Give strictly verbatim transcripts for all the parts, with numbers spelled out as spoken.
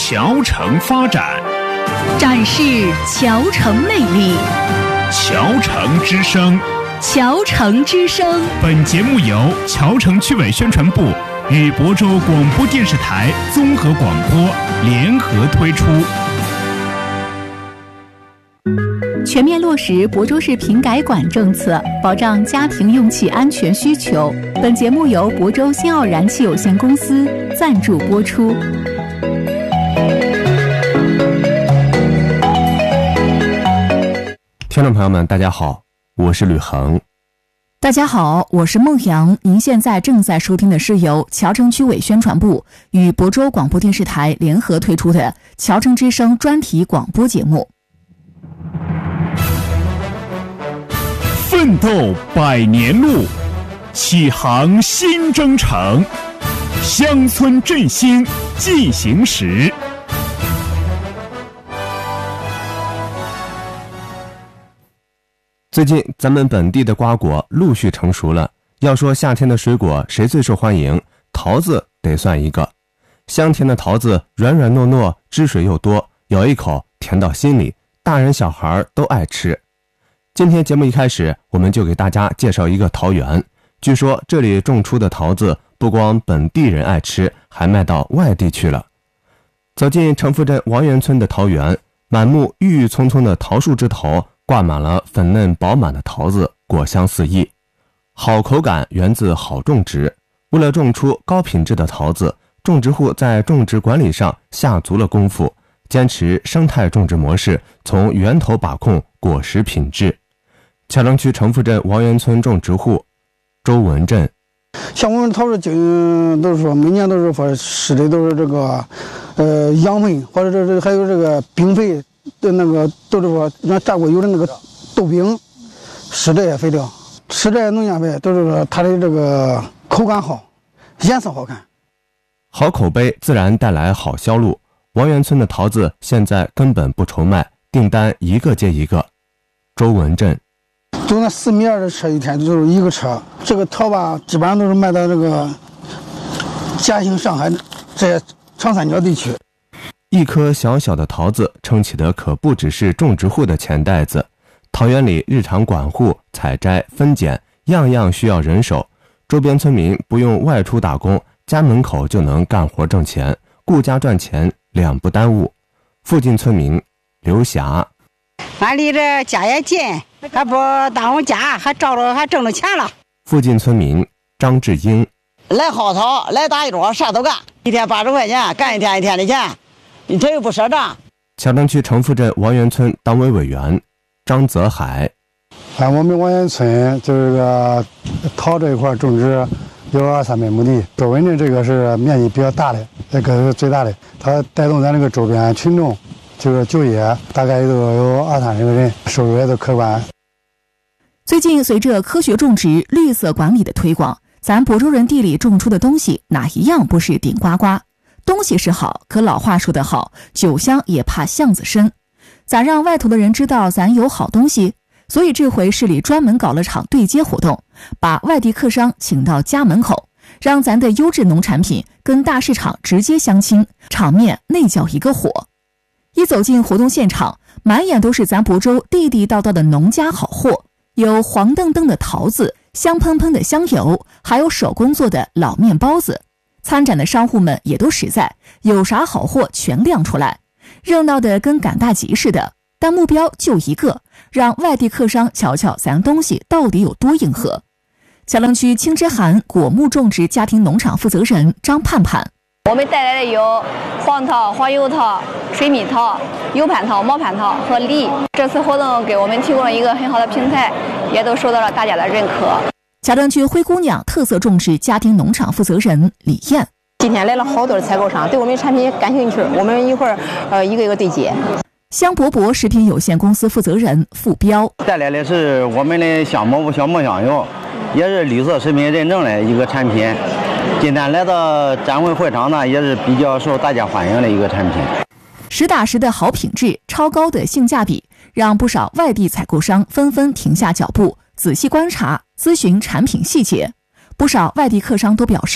侨城发展， 展示侨城魅力。 侨城之声， 侨城之声。 本节目由侨城区委宣传部与亳州广播电视台综合广播联合推出。 全面落实亳州市瓶改管政策，保障家庭用气安全需求。本节目由亳州新奥燃气有限公司赞助播出。 听众朋友们，大家好，我是吕恒。 大家好，我是孟阳。您现在正在收听的是由侨城区委宣传部与亳州广播电视台联合推出的侨城之声专题广播节目。 奋斗百年路，启航新征程，乡村振兴进行时。 最近咱们本地的瓜果陆续成熟了，要说夏天的水果谁最受欢迎，桃子得算一个。香甜的桃子软软糯糯，汁水又多，咬一口甜到心里，大人小孩都爱吃。今天节目一开始，我们就给大家介绍一个桃园。据说这里种出的桃子不光本地人爱吃，还卖到外地去了。走进城府镇王园村的桃园，满目郁郁葱葱的桃树枝头挂满了粉嫩饱满的桃子，果香四溢。好口感源自好种植，为了种出高品质的桃子，种植户在种植管理上下足了功夫，坚持生态种植模式，从源头把控果实品质。侨城区城府镇王园村种植户周文振， 像我们桃树经都是说每年都是说施的都是这个呃养分，或者这还有这个冰肥的那个，都是说咱炸过有的那个豆饼施这些肥料，施这些农药肥，都是说它的这个口感好，颜色好看。 好口碑自然带来好销路，王园村的桃子现在根本不愁卖，订单一个接一个。周文振， 就那四米二的车一天就是一个车，这个桃吧基本上都是卖到这个嘉兴、上海这些长三角地区。 一颗小小的桃子撑起的可不只是种植户的钱袋子，桃园里日常管护、采摘、分拣，样样需要人手。周边村民不用外出打工，家门口就能干活挣钱，顾家赚钱两不耽误。附近村民刘霞， 俺离这家也近，还不耽误家，还照着还挣着钱了。 附近村民张志英， 来薅草，来打一桌，啥都干，一天八十块钱，干一天一天的钱，你这又不赊账。 侨城区城府镇王园村党委委员张泽海， 啊，我们王园村就是个桃这一块种植有二三百亩地，周文镇这个是面积比较大的，这个是最大的，它带动咱这个周边群众就是就业，大概都有二三十个人，收入也都可观。 最近随着科学种植、绿色管理的推广，咱亳州人地里种出的东西哪一样不是顶呱呱？东西是好，可老话说得好，酒香也怕巷子深。咋让外头的人知道咱有好东西？所以这回市里专门搞了场对接活动，把外地客商请到家门口，让咱的优质农产品跟大市场直接相亲，场面那叫一个火。一走进活动现场，满眼都是咱亳州地地道道的农家好货，有黄澄澄的桃子，香喷喷的香油，还有手工做的老面包子。参展的商户们也都实在，有啥好货全亮出来，热闹的跟赶大集似的。但目标就一个，让外地客商瞧瞧咱东西到底有多硬核。侨城区青之涵果木种植家庭农场负责人张盼盼， 我们带来的有黄桃、黄油桃、水蜜桃、油蟠桃、毛蟠桃和梨。这次活动给我们提供了一个很好的平台，也都受到了大家的认可。 侨城区灰姑娘特色种植家庭农场负责人李艳， 今天来了好多的采购商，对我们产品感兴趣，我们一会儿呃一个一个对接。 香饽饽食品有限公司负责人付彪， 带来的是我们的香饽饽小磨香油，也是绿色食品认证的一个产品。今天来到展会会场呢，也是比较受大家欢迎的一个产品。 实打实的好品质、超高的性价比，让不少外地采购商纷纷停下脚步，仔细观察、咨询产品细节。不少外地客商都表示，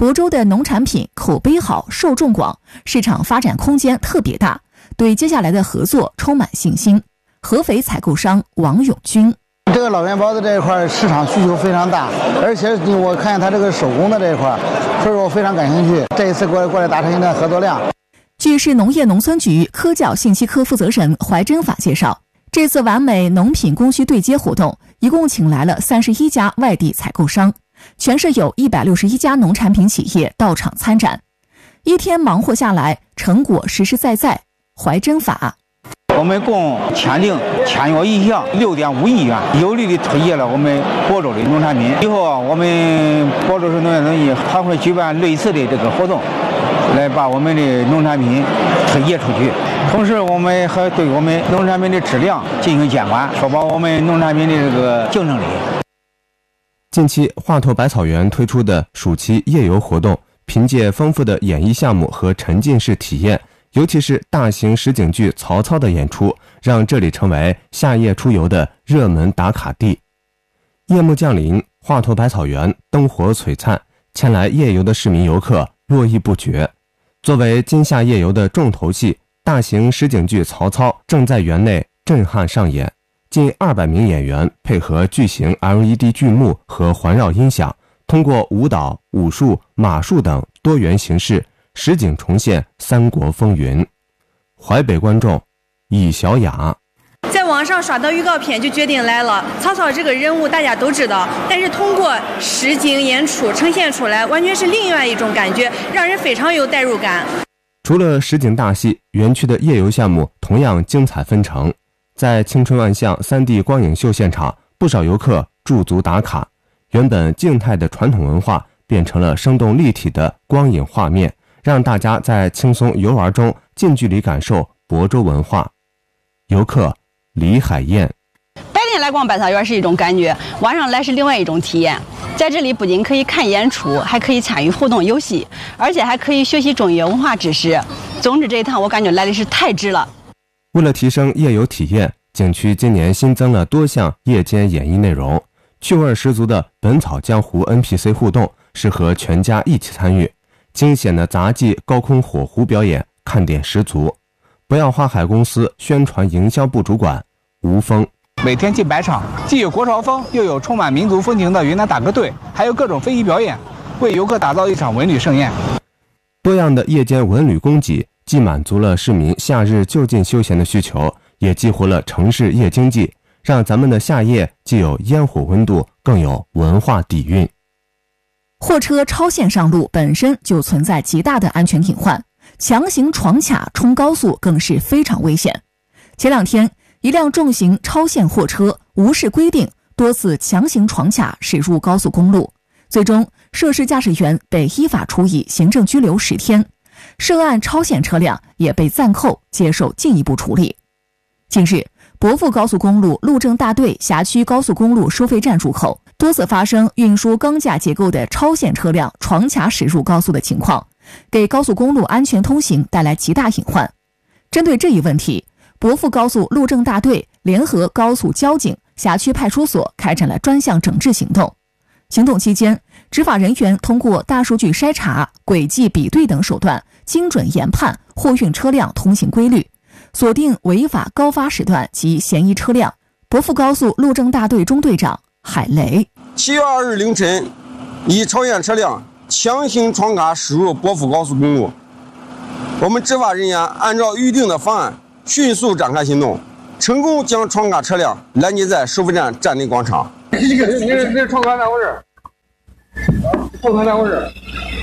亳州的农产品口碑好，受众广，市场发展空间特别大，对接下来的合作充满信心。合肥采购商王永军， 这个老元包子这一块市场需求非常大，而且我看它这个手工的这一块，所以说我非常感兴趣。这一次过来过来达成一定的合作量。 据市农业农村局科教信息科负责人怀真法介绍，这次完美农品供需对接活动，一共请来了三十一家外地采购商，全市有一百六十一家农产品企业到场参展。一天忙活下来，成果实实在在。怀真法， 我们共签订签约意向六点五亿元，有力的推介了我们亳州的农产品。以后啊，我们亳州市农业农业还会举办类似的这个活动，来把我们的农产品推介出去。同时，我们还对我们农产品的质量进行监管，确保我们农产品的这个竞争力。 近期，华佗百草园推出的暑期夜游活动，凭借丰富的演绎项目和沉浸式体验，尤其是大型实景剧《曹操》的演出，让这里成为夏夜出游的热门打卡地。夜幕降临，华佗百草园灯火璀璨，前来夜游的市民游客络绎不绝。作为今夏夜游的重头戏，大型实景剧《曹操》正在园内震撼上演。近二百名演员配合巨型 L E D 剧幕和环绕音响，通过舞蹈、武术、马术等多元形式，实景重现三国风云。淮北观众以小雅， 在网上刷到预告片就决定来了。曹操这个人物大家都知道，但是通过实景演出呈现出来，完全是另外一种感觉，让人非常有代入感。 除了实景大戏，园区的夜游项目同样精彩纷呈。在青春万象 三 D 光影秀现场，不少游客驻足打卡。原本静态的传统文化变成了生动立体的光影画面，让大家在轻松游玩中近距离感受亳州文化。游客李海燕， 白天来逛百草园是一种感觉，晚上来是另外一种体验。在这里不仅可以看演出，还可以参与互动游戏，而且还可以学习中医文化知识。总之这一趟我感觉来的是太值了。 为了提升夜游体验，景区今年新增了多项夜间演绎内容，趣味十足的《本草江湖》N P C 互动适合全家一起参与，惊险的杂技高空火狐表演看点十足。不要花海公司宣传营销部主管吴峰， 每天近百场，既有国潮风，又有充满民族风情的云南大歌队，还有各种非遗表演，为游客打造一场文旅盛宴。 多样的夜间文旅供给既满足了市民夏日就近休闲的需求，也激活了城市夜经济，让咱们的夏夜既有烟火温度，更有文化底蕴。 货车超限上路本身就存在极大的安全隐患，强行闯卡冲高速更是非常危险。前两天，一辆重型超限货车无视规定，多次强行闯卡驶入高速公路，最终涉事驾驶员被依法处以行政拘留十天。涉案超限车辆也被暂扣，接受进一步处理。近日，亳富高速公路路政大队辖区高速公路收费站入口多次发生运输钢架结构的超限车辆闯卡驶入高速的情况，给高速公路安全通行带来极大隐患。针对这一问题，亳富高速路政大队联合高速交警、辖区派出所开展了专项整治行动。行动期间，执法人员通过大数据筛查、轨迹比对等手段，精准研判货运车辆通行规律，锁定违法高发时段及嫌疑车辆。亳富高速路政大队中队长海雷， 七月二日凌晨，一超限车辆强行闯卡驶入亳富高速公路，我们执法人员按照预定的方案迅速展开行动，成功将闯卡车辆拦截在收费站站内广场。 你这你这这闯卡咋回事？闯卡咋回事？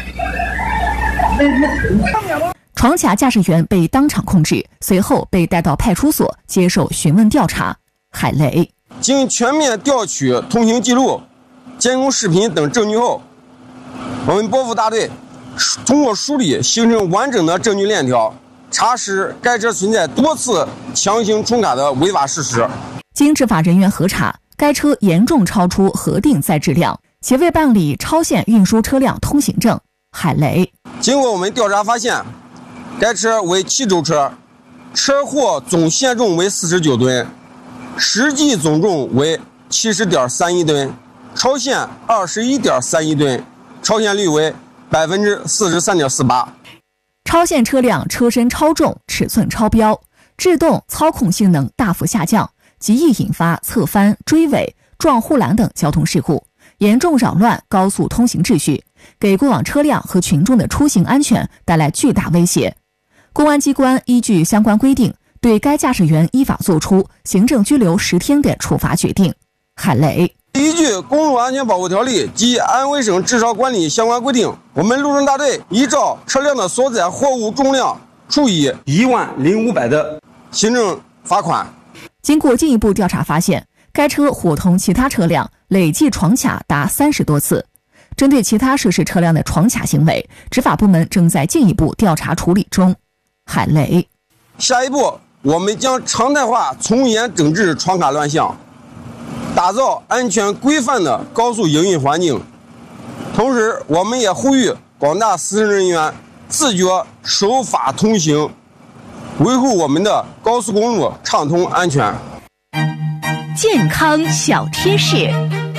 闯卡驾驶员被当场控制，随后被带到派出所接受询问调查。海雷， 经全面调取通行记录、监控视频等证据后，我们亳富大队通过梳理形成完整的证据链条，查实该车存在多次强行冲卡的违法事实。 经执法人员核查，该车严重超出核定载质量，且未办理超限运输车辆通行证。海雷， 经过我们调查发现，该车为汽轴车，车货总限重为四十九吨，实际总重为七十点三一吨，超限二十一点三一吨，超限率为百分之四十三点四八。 超限车辆车身超重、尺寸超标，制动操控性能大幅下降，极易引发侧翻、追尾、撞护栏等交通事故，严重扰乱高速通行秩序，给过往车辆和群众的出行安全带来巨大威胁。公安机关依据相关规定，对该驾驶员依法作出行政拘留十天的处罚决定。海雷。 依据《公路安全保护条例》及安徽省治超管理相关规定，我们路政大队依照车辆的所载货物重量，处以一万零五百的行政罚款。 经过进一步调查发现，该车伙同其他车辆累计闯卡达三十多次。针对其他涉事车辆的闯卡行为，执法部门正在进一步调查处理中。海雷。 下一步，我们将常态化从严整治闯卡乱象，打造安全规范的高速营运环境。同时，我们也呼吁广大司乘人员自觉守法通行，维护我们的高速公路畅通安全。 健康小贴士。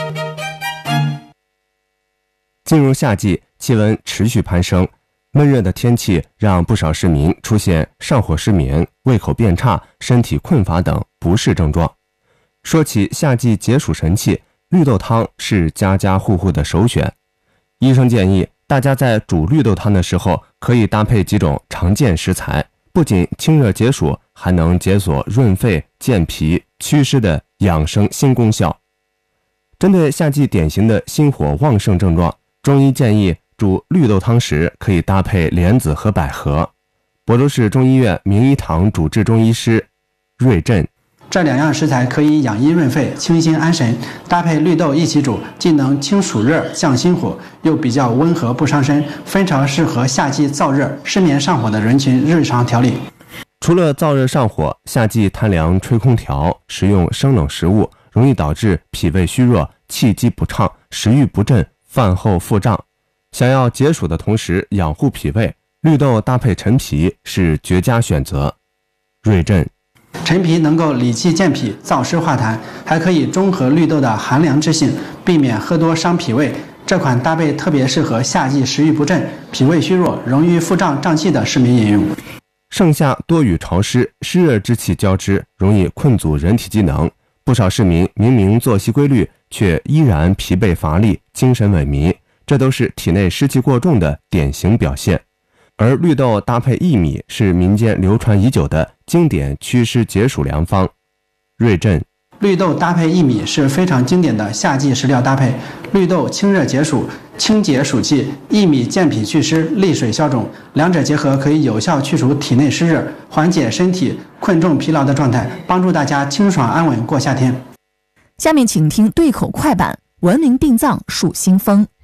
进入夏季，气温持续攀升，闷热的天气让不少市民出现上火失眠、胃口变差、身体困乏等不适症状。说起夏季解暑神器，绿豆汤是家家户户的首选。医生建议大家在煮绿豆汤的时候，可以搭配几种常见食材，不仅清热解暑，还能解锁润肺、健脾、祛湿的养生新功效。针对夏季典型的心火旺盛症状，中医建议煮绿豆汤时可以搭配莲子和百合。亳州市中医院名医堂主治中医师瑞振。 这两样食材可以养阴润肺、清心安神，搭配绿豆一起煮，既能清暑热、降心火，又比较温和不伤身，非常适合夏季燥热、失眠上火的人群日常调理。 除了燥热上火，夏季贪凉吹空调、食用生冷食物，容易导致脾胃虚弱、气机不畅、食欲不振、饭后腹胀。想要解暑的同时养护脾胃，绿豆搭配陈皮是绝佳选择。瑞振。 陈皮能够理气健脾、燥湿化痰，还可以中和绿豆的寒凉之性，避免喝多伤脾胃。这款搭配特别适合夏季食欲不振、脾胃虚弱、容易腹胀胀气的市民饮用。 盛夏多雨潮湿，湿热之气交织，容易困阻人体机能。不少市民明明作息规律，却依然疲惫乏力、精神萎靡，这都是体内湿气过重的典型表现。而绿豆搭配薏米是民间流传已久的经典祛湿解暑良方。瑞振。 绿豆搭配薏米是非常经典的夏季食疗搭配。绿豆清热解暑、清洁暑气，薏米健脾祛湿、利水消肿，两者结合可以有效去除体内湿热，缓解身体困重疲劳的状态，帮助大家清爽安稳过夏天。 下面请听对口快板：文明殡葬树新风。